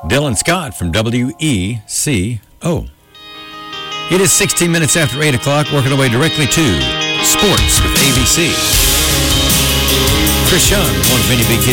Dylan Scott from WECO. It is 16 minutes after 8 o'clock, working our way directly to Sports with ABC. Chris Young, one of many big hits.